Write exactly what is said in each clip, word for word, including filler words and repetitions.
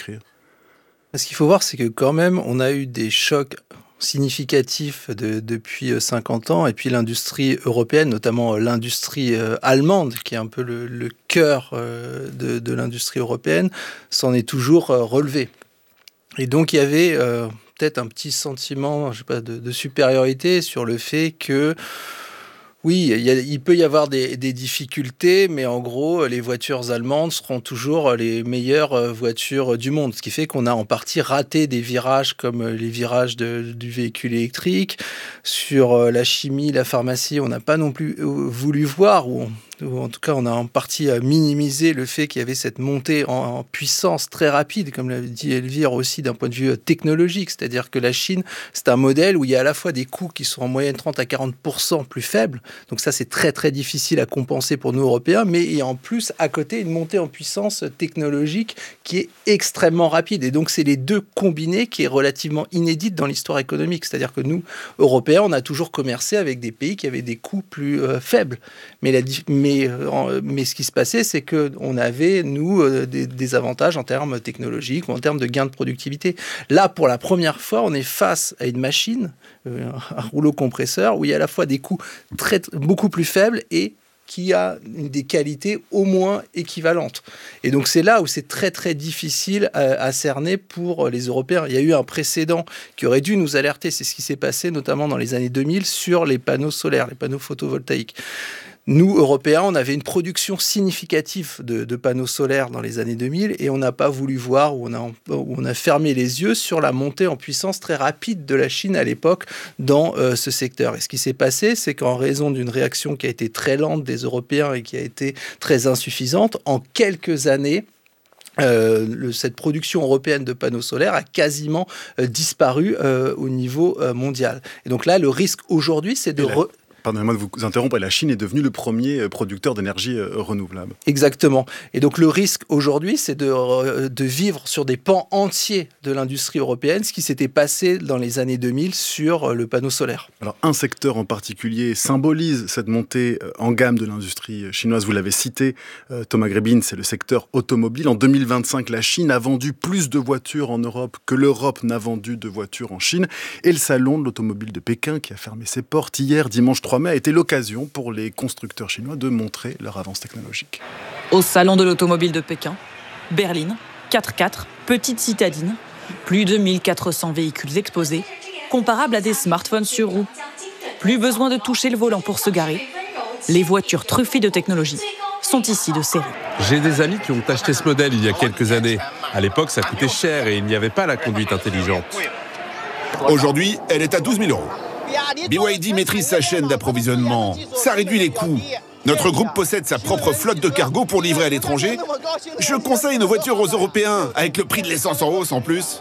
décrire ? Ce qu'il faut voir, c'est que quand même, on a eu des chocs significatifs de, depuis cinquante ans, et puis l'industrie européenne, notamment l'industrie euh, allemande, qui est un peu le, le cœur euh, de, de l'industrie européenne, s'en est toujours euh, relevée. Et donc il y avait euh, peut-être un petit sentiment, je sais pas, de, de supériorité sur le fait que oui, il, y a, il peut y avoir des, des difficultés, mais en gros, les voitures allemandes seront toujours les meilleures voitures du monde. Ce qui fait qu'on a en partie raté des virages comme les virages de, du véhicule électrique. Sur la chimie, la pharmacie, on n'a pas non plus voulu voir, ou, ou en tout cas, on a en partie minimisé le fait qu'il y avait cette montée en, en puissance très rapide, comme l'a dit Elvire aussi, d'un point de vue technologique. C'est-à-dire que la Chine, c'est un modèle où il y a à la fois des coûts qui sont en moyenne trente à quarante pour cent plus faibles. Donc ça, c'est très, très difficile à compenser pour nous, Européens. Mais il y a en plus, à côté, une montée en puissance technologique qui est extrêmement rapide. Et donc, c'est les deux combinés qui est relativement inédite dans l'histoire économique. C'est-à-dire que nous, Européens, on a toujours commercé avec des pays qui avaient des coûts plus euh, faibles. Mais, la, mais, euh, mais ce qui se passait, c'est qu'on avait, nous, euh, des, des avantages en termes technologiques ou en termes de gains de productivité. Là, pour la première fois, on est face à une machine, euh, un rouleau compresseur, où il y a à la fois des coûts très, beaucoup plus faibles et qui a des qualités au moins équivalentes. Et donc c'est là où c'est très très difficile à, à cerner pour les Européens. Il y a eu un précédent qui aurait dû nous alerter, c'est ce qui s'est passé notamment dans les années deux mille sur les panneaux solaires, les panneaux photovoltaïques. Nous, Européens, on avait une production significative de, de panneaux solaires dans les années deux mille et on n'a pas voulu voir, ou on, a, ou on a fermé les yeux sur la montée en puissance très rapide de la Chine à l'époque dans euh, ce secteur. Et ce qui s'est passé, c'est qu'en raison d'une réaction qui a été très lente des Européens et qui a été très insuffisante, en quelques années, Euh, le, cette production européenne de panneaux solaires a quasiment euh, disparu euh, au niveau euh, mondial. Et donc là, le risque aujourd'hui, c'est de... Re- Pardonnez-moi de vous interrompre, la Chine est devenue le premier producteur d'énergie renouvelable. Exactement. Et donc le risque aujourd'hui, c'est de, de vivre sur des pans entiers de l'industrie européenne, ce qui s'était passé dans les années deux mille sur le panneau solaire. Alors un secteur en particulier symbolise cette montée en gamme de l'industrie chinoise, vous l'avez cité, Thomas Grébin, c'est le secteur automobile. En deux mille vingt-cinq, la Chine a vendu plus de voitures en Europe que l'Europe n'a vendu de voitures en Chine. Et le salon de l'automobile de Pékin, qui a fermé ses portes hier, dimanche trois mai, a été l'occasion pour les constructeurs chinois de montrer leur avance technologique. Au salon de l'automobile de Pékin, berline, quatre-quatre, petite citadine, plus de mille quatre cents véhicules exposés, comparables à des smartphones sur roues. Plus besoin de toucher le volant pour se garer. Les voitures truffées de technologie sont ici de série. J'ai des amis qui ont acheté ce modèle il y a quelques années. À l'époque, ça coûtait cher et il n'y avait pas la conduite intelligente. Aujourd'hui, elle est à douze mille euros. B Y D maîtrise sa chaîne d'approvisionnement. Ça réduit les coûts. Notre groupe possède sa propre flotte de cargo pour livrer à l'étranger. Je conseille nos voitures aux Européens, avec le prix de l'essence en hausse en plus.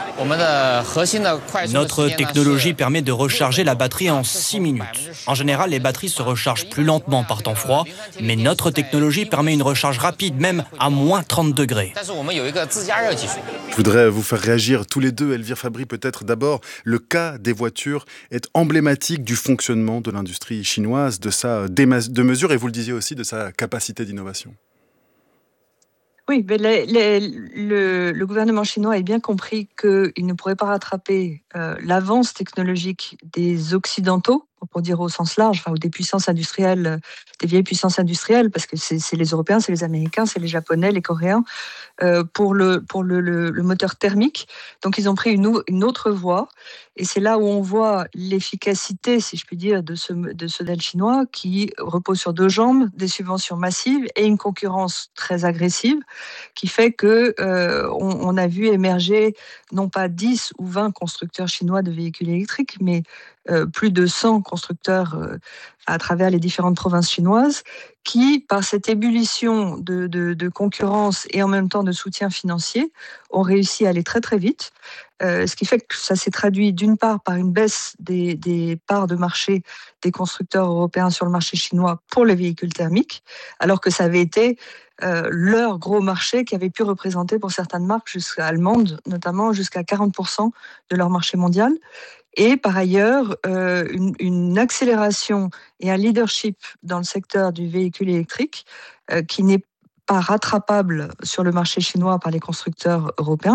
Notre technologie permet de recharger la batterie en six minutes. En général, les batteries se rechargent plus lentement par temps froid, mais notre technologie permet une recharge rapide, même à moins trente degrés. Je voudrais vous faire réagir tous les deux, Elvire Fabry, peut-être d'abord. Le cas des voitures est emblématique du fonctionnement de l'industrie chinoise, de sa déma- de mesure, et vous le disiez aussi, de sa capacité d'innovation. Oui, mais les, les, le, le gouvernement chinois a bien compris qu'il ne pourrait pas rattraper euh, l'avance technologique des Occidentaux, pour dire au sens large, enfin, ou des puissances industrielles, des vieilles puissances industrielles, parce que c'est, c'est les Européens, c'est les Américains, c'est les Japonais, les Coréens, euh, pour, le, pour le, le, le moteur thermique. Donc, ils ont pris une, une autre voie. Et c'est là où on voit l'efficacité, si je puis dire, de ce, de ce modèle chinois qui repose sur deux jambes, des subventions massives et une concurrence très agressive qui fait que euh, on, on a vu émerger non pas dix ou vingt constructeurs chinois de véhicules électriques, mais euh, plus de cent constructeurs euh, à travers les différentes provinces chinoises qui, par cette ébullition de, de, de concurrence et en même temps de soutien financier, ont réussi à aller très très vite. Euh, ce qui fait que ça s'est traduit d'une part par une baisse des, des parts de marché des constructeurs européens sur le marché chinois pour les véhicules thermiques, alors que ça avait été euh, leur gros marché qui avait pu représenter pour certaines marques jusqu'à allemandes, notamment jusqu'à quarante pour cent de leur marché mondial. Et par ailleurs, euh, une, une accélération et un leadership dans le secteur du véhicule électrique euh, qui n'est pas rattrapable sur le marché chinois par les constructeurs européens.